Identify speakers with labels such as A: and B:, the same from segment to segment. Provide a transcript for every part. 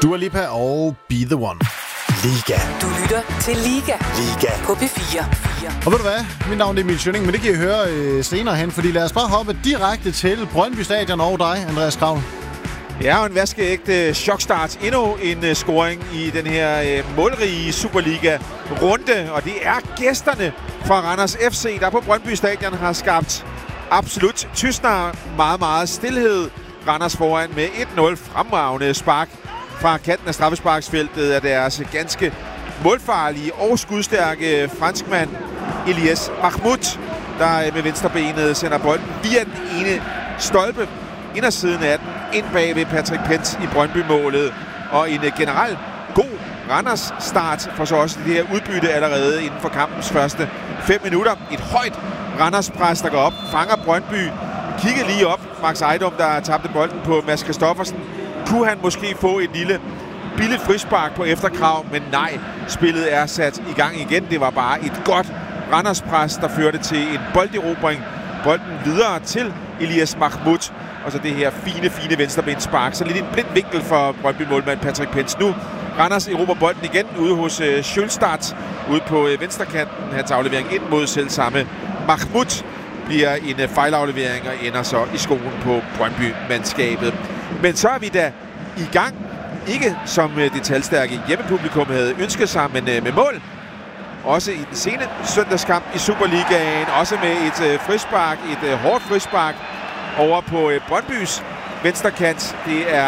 A: Dua Lipa og Be The One. Liga.
B: Du lytter til Liga.
A: Liga.
B: På P4.
A: Og ved du hvad? Mit navn er Emil Schønning, men det kan I høre senere hen, fordi lad os bare hoppe direkte til Brøndby Stadion og dig, Andreas Kravl.
C: Ja, og en vaskeægte chokstart. Endnu en scoring i den her målrige Superliga-runde. Og det er gæsterne fra Randers FC, der på Brøndby Stadion har skabt absolut tystner. Meget, meget stilhed. Randers foran med 1-0 fremragende spark fra kanten af straffesparksfeltet af deres ganske målfarlige og skudstærke franskmand Elias Mahmoud, der med venstrebenet sender bolden via den ene stolpe indersiden af den ind bag ved Patrick Pence i Brøndby-målet. Og en generelt god Randers start for så også det her udbytte allerede inden for kampens første 5 minutter. Et højt Randers pres, der går op, fanger Brøndby. Kigger lige op, Max Ejdom, der tabte bolden på Mads Christoffersen. Kunne han måske få et lille billigt frispark på efterkrav, men nej, spillet er sat i gang igen. Det var bare et godt Randers pres, der førte til en bolderobring. Bolden videre til Elias Mahmoud. Og så det her fine venstrebenspark. Så lidt en blind vinkel for Brøndby-målmand Patrick Pence. Nu Randers erobrer bolden igen ude hos Sjølstad ude på venstrekanten. Hans aflevering ind mod selvsamme Mahmoud bliver en fejlaflevering og ender så i skoen på Brøndby-mandskabet. Men så er vi da i gang. Ikke som det talstærke hjemmepublikum havde ønsket sig, men med mål. Også i den sene søndagskamp i Superligaen. Også med et frispark, et hårdt frispark over på Brøndbys venstrekant. Det er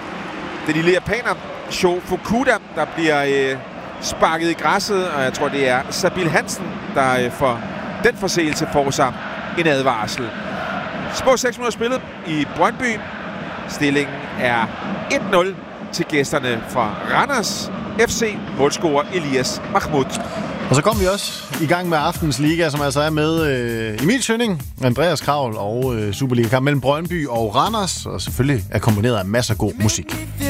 C: den lille japaner, Sho Fukuda, der bliver sparket i græsset. Og jeg tror, det er Sabil Hansen, der for den forseelse får sig en advarsel. Små 6 minutter spillet i Brøndby. Stillingen er 1-0 til gæsterne fra Randers FC. Målscorer Elias Mahmoud.
A: Og så kom vi også i gang med aftens liga, som altså er med Emil Schønning, Andreas Kravl og Superliga-kamp mellem Brøndby og Randers. Og selvfølgelig er kombineret af masser af god musik.